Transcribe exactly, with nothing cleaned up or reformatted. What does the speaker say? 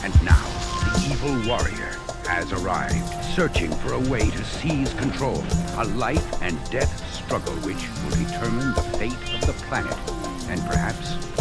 And now, the evil warrior has arrived, searching for a way to seize control. A life and death struggle which will determine the fate of the planet, and perhaps